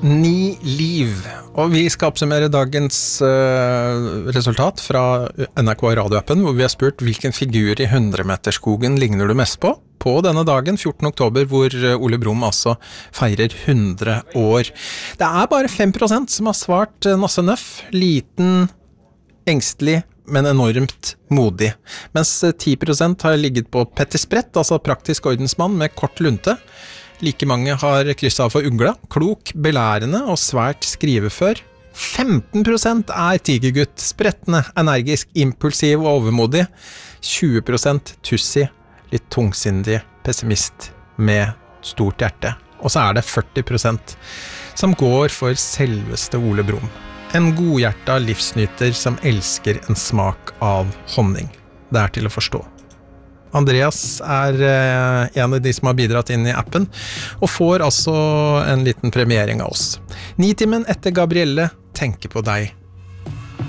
9 liv. Og vi skal oppsummere dagens resultat fra NRK radioappen, hvor vi har spurt hvilken figur i 100-meterskogen ligner du mest på denne dagen, 14. oktober, hvor Ole Brumm altså feirer 100 år. Det er bare 5% som har svart Nasse Nøff, liten, engstelig, men enormt modig. Mens 10% har ligget på Petter Sprett, altså praktisk ordensmann med kort lunte. Like mange har krysset av for ugla, klok, belærende og svært skrivefør. 15% er tigergutt, sprettende, energisk, impulsiv og overmodig. 20% tussi, litt tungsindig, pessimist med stort hjerte. Og så er det 40% som går for selveste Ole Brumm. En godhjertet livsnyter som elsker en smak av honning. Det er til å forstå. Andreas er en av de som har bidratt inn i appen, og får altså en liten premiering av oss. 9-timen etter Gabrielle tenker på deg.